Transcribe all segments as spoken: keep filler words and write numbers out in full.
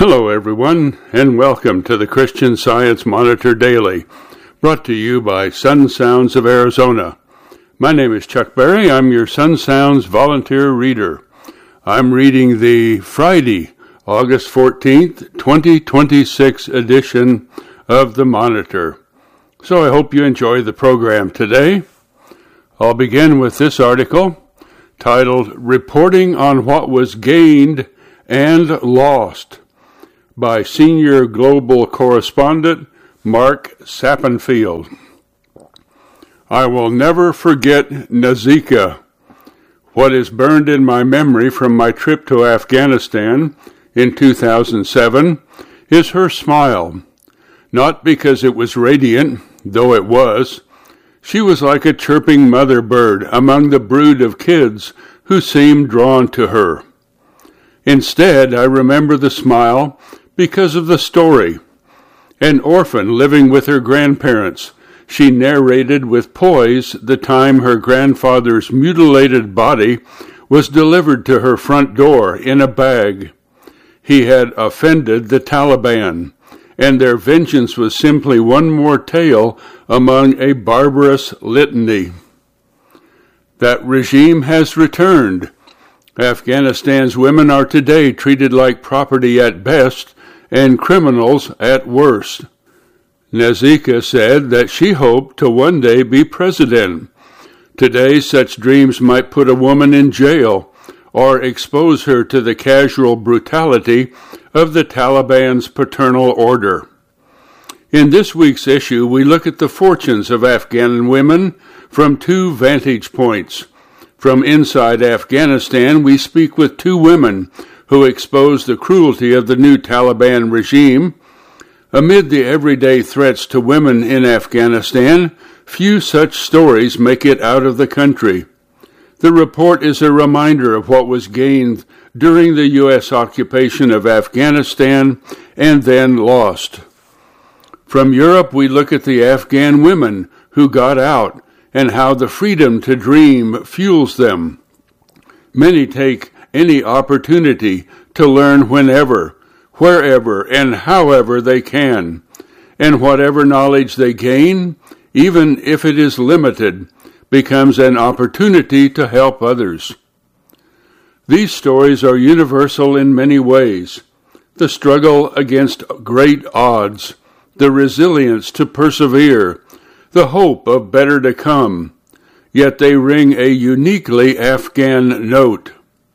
Hello, everyone, and welcome to the Christian Science Monitor Daily, brought to you by Sun Sounds of Arizona. My name is Chuck Berry. I'm your Sun Sounds volunteer reader. I'm reading the Friday, August fourteenth, twenty twenty-six edition of the Monitor. So I hope you enjoy the program today. I'll begin with this article titled Reporting on What Was Gained and Lost by Senior Global Correspondent Mark Sappenfield. I will never forget Nazika. What is burned in my memory from my trip to Afghanistan in two thousand seven is her smile. Not because it was radiant, though it was. She was like a chirping mother bird among the brood of kids who seemed drawn to her. Instead, I remember the smile because of the story. An orphan living with her grandparents, she narrated with poise the time her grandfather's mutilated body was delivered to her front door in a bag. He had offended the Taliban, and their vengeance was simply one more tale among a barbarous litany. That regime has returned. Afghanistan's women are today treated like property at best and criminals at worst. Nazika said that she hoped to one day be president. Today, such dreams might put a woman in jail or expose her to the casual brutality of the Taliban's paternal order. In this week's issue, we look at the fortunes of Afghan women from two vantage points. From inside Afghanistan, we speak with two women who expose the cruelty of the new Taliban regime. Amid the everyday threats to women in Afghanistan, few such stories make it out of the country. The report is a reminder of what was gained during the U S occupation of Afghanistan and then lost. From Europe, we look at the Afghan women who got out and how the freedom to dream fuels them. Many take any opportunity to learn whenever, wherever, and however they can, and whatever knowledge they gain, even if it is limited, becomes an opportunity to help others. These stories are universal in many ways. The struggle against great odds, the resilience to persevere, the hope of better to come, yet they ring a uniquely Afghan note.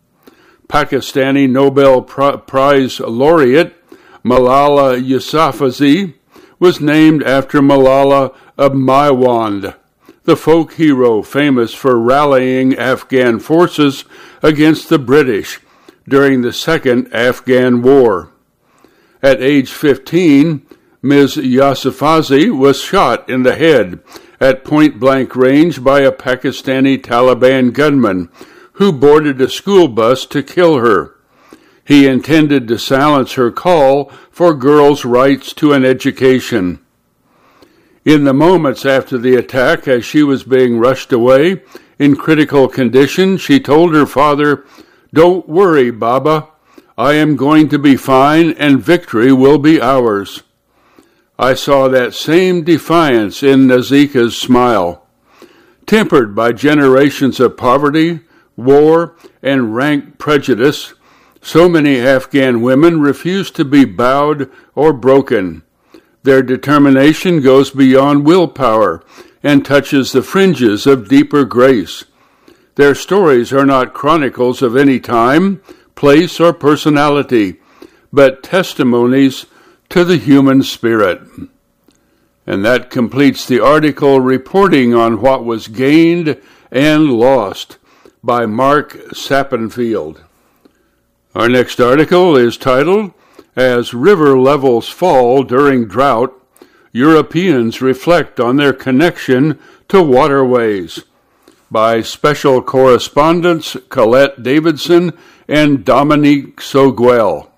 Pakistani Nobel Prize laureate Malala Yousafzai was named after Malala of Maiwand, the folk hero famous for rallying Afghan forces against the British during the Second Afghan War. At age fifteen, Miz Yousafzai was shot in the head at point-blank range by a Pakistani Taliban gunman who boarded a school bus to kill her. He intended to silence her call for girls' rights to an education. In the moments after the attack, as she was being rushed away in critical condition, she told her father, "Don't worry, Baba. I am going to be fine and victory will be ours." I saw that same defiance in Nazika's smile. Tempered by generations of poverty, war, and rank prejudice, so many Afghan women refuse to be bowed or broken. Their determination goes beyond willpower and touches the fringes of deeper grace. Their stories are not chronicles of any time, place, or personality, but testimonies to the human spirit. And that completes the article reporting on what was gained and lost by Mark Sappenfield. Our next article is titled, As River Levels Fall During Drought, Europeans Reflect on Their Connection to Waterways, by Special Correspondents Colette Davidson and Dominique Soguel.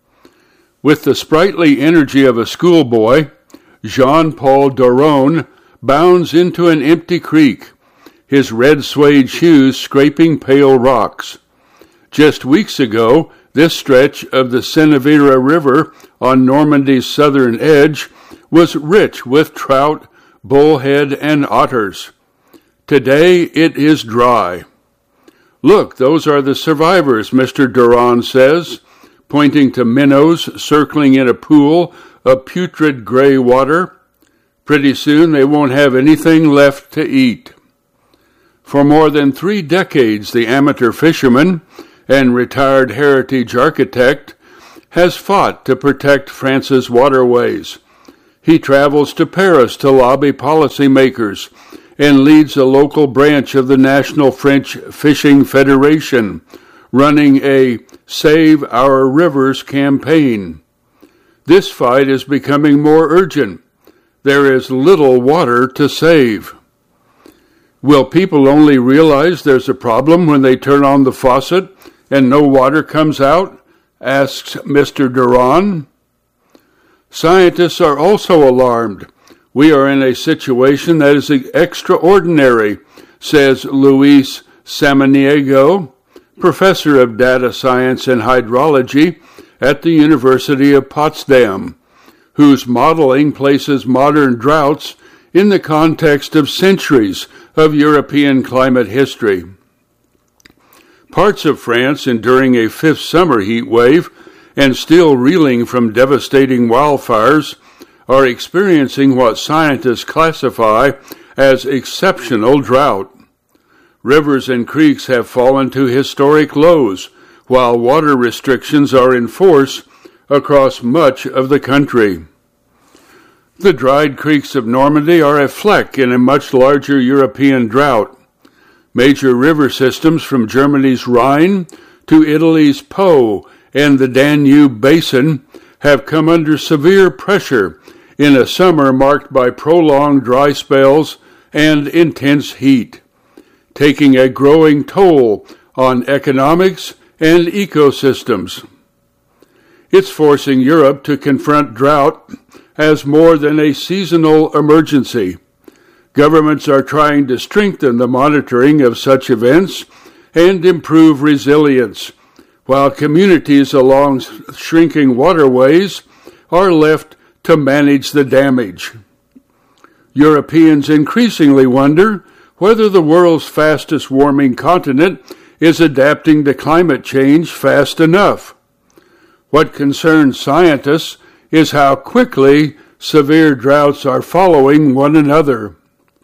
With the sprightly energy of a schoolboy, Jean-Paul Doron bounds into an empty creek, his red suede shoes scraping pale rocks. Just weeks ago, This stretch of the Seine-Vira River on Normandy's southern edge was rich with trout, bullhead, and otters. Today it is dry. Look, those are the survivors, Mister Durand says, pointing to minnows circling in a pool of putrid gray water. Pretty soon they won't have anything left to eat. For more than three decades, the amateur fisherman and retired heritage architect has fought to protect France's waterways. He travels to Paris to lobby policymakers and leads a local branch of the National French Fishing Federation, running a Save Our Rivers campaign. This fight is becoming more urgent. There is little water to save. Will people only realize there's a problem when they turn on the faucet and no water comes out? Asks Mister Durand. Scientists are also alarmed. We are in a situation that is extraordinary, says Luis Samaniego, professor of data science and hydrology at the University of Potsdam, whose modeling places modern droughts in the context of centuries of European climate history. Parts of France enduring a fifth summer heat wave and still reeling from devastating wildfires are experiencing what scientists classify as exceptional drought. Rivers and creeks have fallen to historic lows, while water restrictions are in force across much of the country. The dried creeks of Normandy are a fleck in a much larger European drought. Major river systems from Germany's Rhine to Italy's Po and the Danube Basin have come under severe pressure in a summer marked by prolonged dry spells and intense heat, taking a growing toll on economics and ecosystems. It's forcing Europe to confront drought as more than a seasonal emergency. Governments are trying to strengthen the monitoring of such events and improve resilience, while communities along shrinking waterways are left to manage the damage. Europeans increasingly wonder whether the world's fastest warming continent is adapting to climate change fast enough. What concerns scientists is how quickly severe droughts are following one another.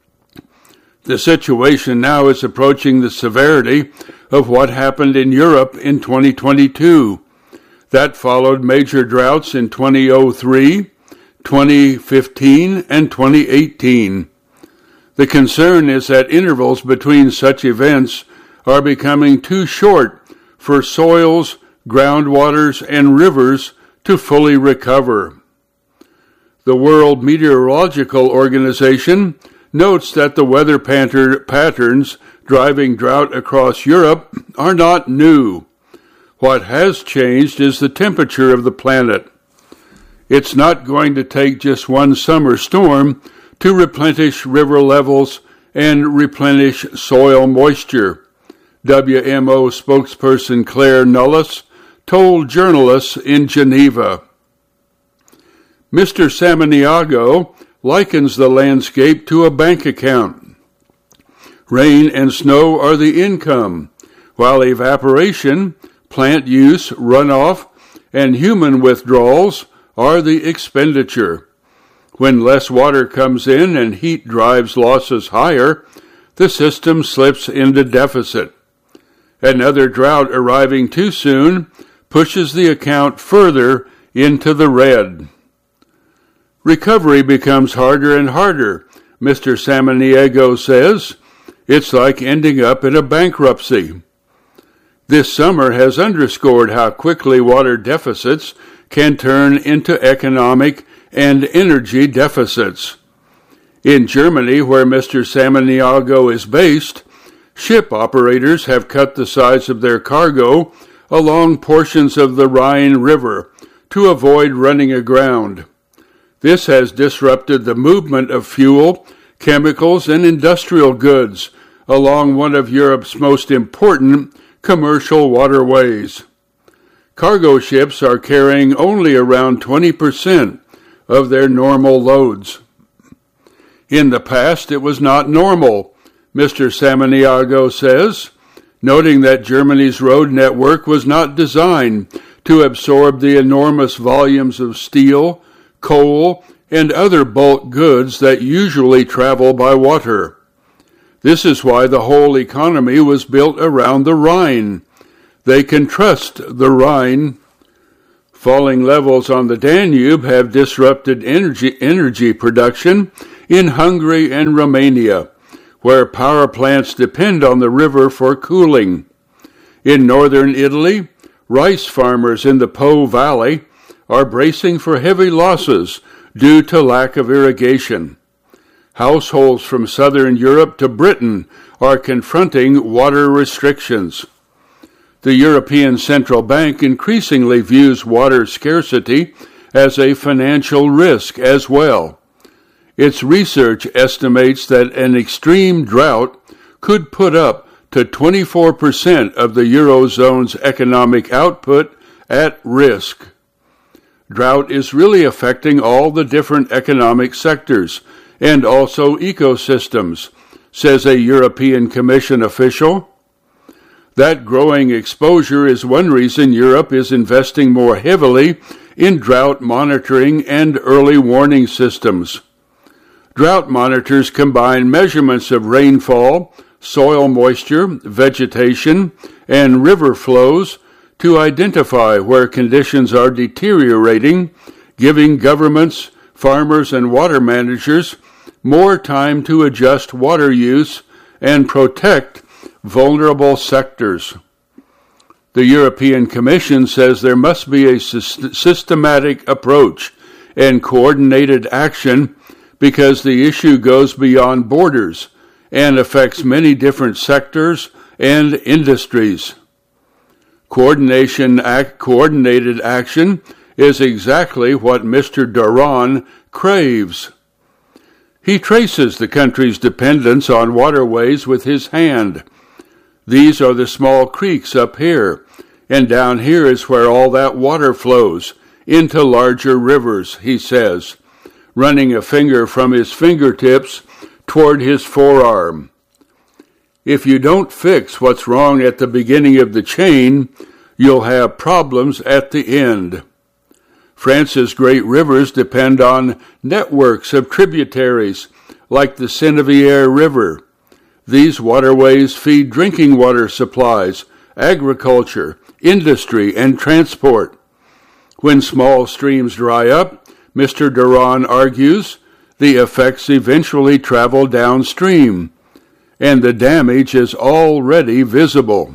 The situation now is approaching the severity of what happened in Europe in twenty twenty-two. That followed major droughts in two thousand three, twenty fifteen, and twenty eighteen. The concern is that intervals between such events are becoming too short for soils, groundwaters, and rivers to fully recover. The World Meteorological Organization notes that the weather patterns driving drought across Europe are not new. What has changed is the temperature of the planet. It's not going to take just one summer storm to replenish river levels and replenish soil moisture, W M O spokesperson Claire Nullis told journalists in Geneva. Mister Samaniego likens the landscape to a bank account. Rain and snow are the income, while evaporation, plant use, runoff, and human withdrawals are the expenditure. When less water comes in and heat drives losses higher, the system slips into deficit. Another drought arriving too soon pushes the account further into the red. Recovery becomes harder and harder, Mister Samaniego says. It's like ending up in a bankruptcy. This summer has underscored how quickly water deficits can turn into economic and energy deficits. In Germany, where Mister Samaniego is based, ship operators have cut the size of their cargo along portions of the Rhine River to avoid running aground. This has disrupted the movement of fuel, chemicals, and industrial goods along one of Europe's most important commercial waterways. cargo ships are carrying only around twenty percent of their normal loads. In the past, it was not normal, Mister Samaniego says, noting that Germany's road network was not designed to absorb the enormous volumes of steel, coal, and other bulk goods that usually travel by water. This is why the whole economy was built around the Rhine. They can trust the Rhine. Falling levels on the Danube have disrupted energy, energy production in Hungary and Romania, where power plants depend on the river for cooling. In northern Italy, rice farmers in the Po Valley are bracing for heavy losses due to lack of irrigation. Households from southern Europe to Britain are confronting water restrictions. The European Central Bank increasingly views water scarcity as a financial risk as well. Its research estimates that an extreme drought could put up to twenty-four percent of the Eurozone's economic output at risk. Drought is really affecting all the different economic sectors and also ecosystems, says a European Commission official. That growing exposure is one reason Europe is investing more heavily in drought monitoring and early warning systems. Drought monitors combine measurements of rainfall, soil moisture, vegetation, and river flows to identify where conditions are deteriorating, giving governments, farmers, and water managers more time to adjust water use and protect vulnerable sectors. The European Commission says there must be a systematic approach and coordinated action because the issue goes beyond borders and affects many different sectors and industries. Coordination act, coordinated action is exactly what Mister Doron craves. He traces the country's dependence on waterways with his hand. These are the small creeks up here, and down here is where all that water flows into larger rivers, he says, running a finger from his fingertips toward his forearm. If you don't fix what's wrong at the beginning of the chain, you'll have problems at the end. France's great rivers depend on networks of tributaries like the Seine-Vière River. These waterways feed drinking water supplies, agriculture, industry, and transport. When small streams dry up, Mister Doron argues, the effects eventually travel downstream, and the damage is already visible.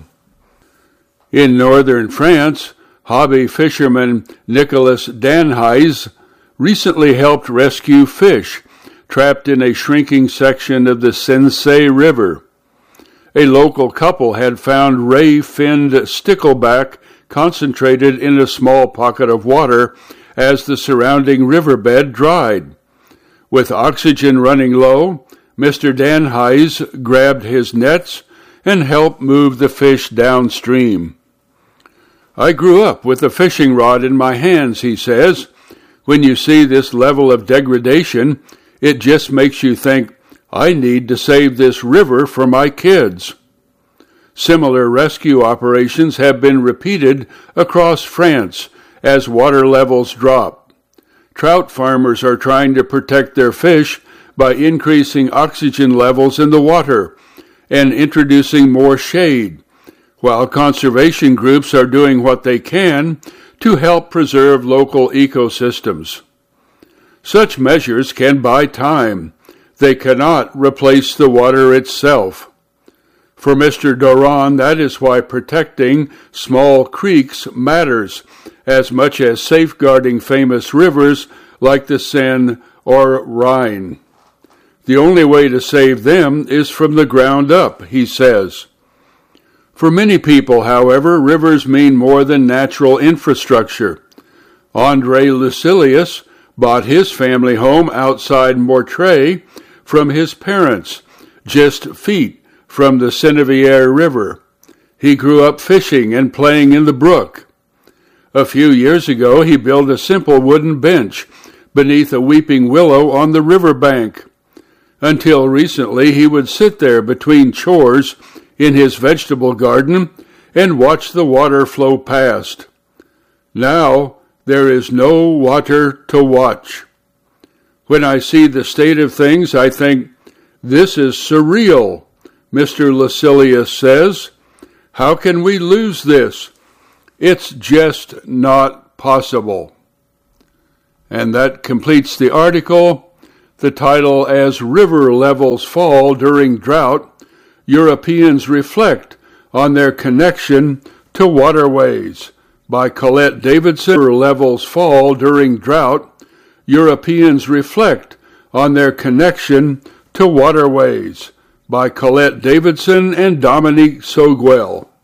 In northern France, hobby fisherman Nicolas Danhuys recently helped rescue fish trapped in a shrinking section of the Sensee River. A local couple had found ray-finned stickleback concentrated in a small pocket of water as the surrounding riverbed dried. With oxygen running low, Mister Danhuys grabbed his nets and helped move the fish downstream. I grew up with a fishing rod in my hands, he says. When you see this level of degradation, it just makes you think, I need to save this river for my kids. Similar rescue operations have been repeated across France as water levels drop. Trout farmers are trying to protect their fish by increasing oxygen levels in the water and introducing more shade, while conservation groups are doing what they can to help preserve local ecosystems. Such measures can buy time. They cannot replace the water itself. For Mister Doron, that is why protecting small creeks matters as much as safeguarding famous rivers like the Seine or Rhine. The only way to save them is from the ground up, he says. For many people, however, rivers mean more than natural infrastructure. André Lucilius bought his family home outside Mortré from his parents, just feet from the Seine-Vière River. He grew up fishing and playing in the brook. A few years ago, he built a simple wooden bench beneath a weeping willow on the riverbank. Until recently, he would sit there between chores in his vegetable garden and watch the water flow past. Now, there is no water to watch. When I see the state of things, I think, this is surreal, Mister Lucilius says. How can we lose this? It's just not possible. And that completes the article. The title, As River Levels Fall During Drought, Europeans Reflect on Their Connection to Waterways, by Colette Davidson. River levels fall during drought. Europeans reflect on their connection to waterways, by Colette Davidson and Dominique Soguel.